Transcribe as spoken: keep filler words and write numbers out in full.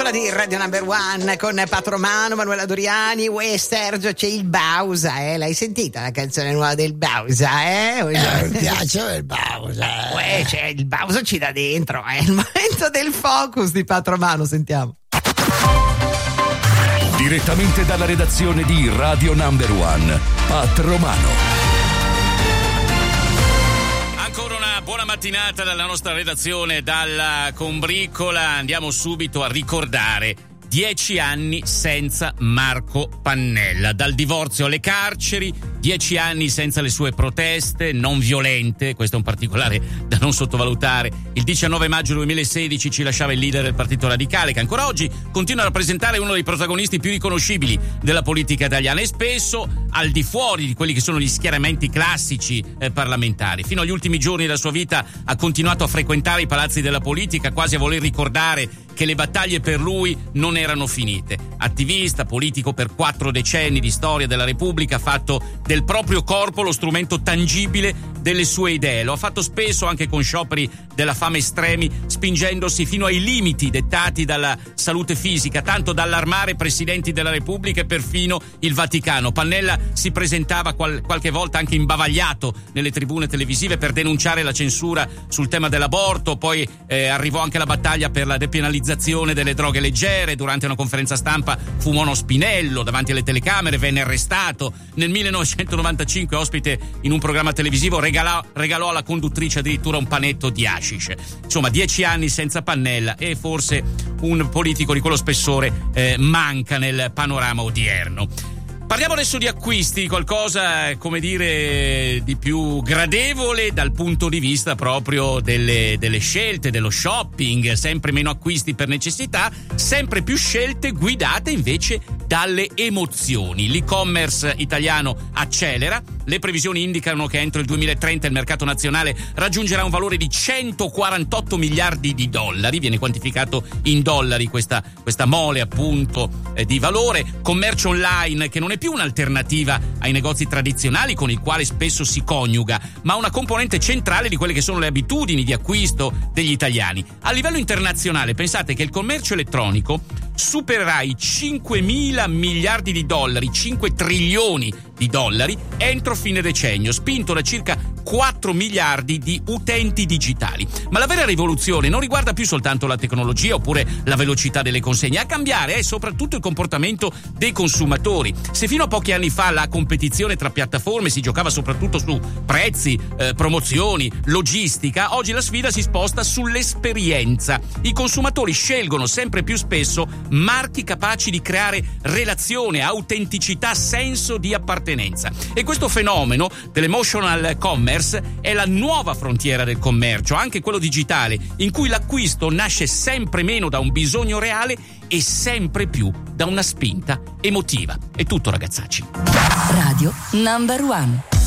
Quella di Radio Number One con Patromano, Manuela Doriani, uè Sergio, c'è il Bausa, eh? L'hai sentita la canzone nuova del Bausa, eh? eh mi piace il Bausa. Eh, uè, c'è il Bausa ci dà dentro, è eh? il momento del focus di Patromano, sentiamo. Direttamente dalla redazione di Radio Number One, Patromano. Buona mattinata dalla nostra redazione, dalla combriccola. Andiamo subito a ricordare dieci anni senza Marco Pannella, dal divorzio alle carceri, dieci anni senza le sue proteste non violente, questo è un particolare da non sottovalutare. Il diciannove maggio duemilasedici ci lasciava il leader del Partito Radicale, che ancora oggi continua a rappresentare uno dei protagonisti più riconoscibili della politica italiana e spesso al di fuori di quelli che sono gli schieramenti classici eh, parlamentari. Fino agli ultimi giorni della sua vita ha continuato a frequentare i palazzi della politica, quasi a voler ricordare che le battaglie per lui non erano finite. Attivista, politico per quattro decenni di storia della Repubblica, ha fatto del proprio corpo lo strumento tangibile delle sue idee. Lo ha fatto spesso anche con scioperi della fame estremi, spingendosi fino ai limiti dettati dalla salute fisica, tanto da allarmare presidenti della Repubblica e perfino il Vaticano. Pannella si presentava qual- qualche volta anche imbavagliato nelle tribune televisive per denunciare la censura sul tema dell'aborto, poi eh, arrivò anche la battaglia per la depenalizzazione delle droghe leggere. Durante una conferenza stampa fumò uno spinello davanti alle telecamere, venne arrestato. Nel millenovecentonovantacinque, ospite in un programma televisivo, regalò, regalò alla conduttrice addirittura un panetto di hashish. Insomma, dieci anni senza Pannella e forse un politico di quello spessore eh, manca nel panorama odierno. Parliamo adesso di acquisti, qualcosa, come dire, di più gradevole dal punto di vista proprio delle, delle scelte, dello shopping. Sempre meno acquisti per necessità, sempre più scelte guidate invece dalle emozioni. L'e-commerce italiano accelera. Le previsioni indicano che entro il duemilatrenta il mercato nazionale raggiungerà un valore di centoquarantotto miliardi di dollari. Viene quantificato in dollari questa, questa mole appunto eh, di valore. Commercio online che non è più un'alternativa ai negozi tradizionali con il quale spesso si coniuga, ma una componente centrale di quelle che sono le abitudini di acquisto degli italiani. A livello internazionale pensate che il commercio elettronico supererà i cinquemila miliardi di dollari, cinque trilioni di dollari entro fine decennio, spinto da circa quattro miliardi di utenti digitali. Ma la vera rivoluzione non riguarda più soltanto la tecnologia oppure la velocità delle consegne, a cambiare è soprattutto il comportamento dei consumatori. Se fino a pochi anni fa la competizione tra piattaforme si giocava soprattutto su prezzi, eh, promozioni, logistica, oggi la sfida si sposta sull'esperienza. I consumatori scelgono sempre più spesso marchi capaci di creare relazione, autenticità, senso di appartenenza. E questo fenomeno dell'emotional commerce è la nuova frontiera del commercio, anche quello digitale, in cui l'acquisto nasce sempre meno da un bisogno reale e sempre più da una spinta emotiva. È tutto, ragazzacci. Radio Number One.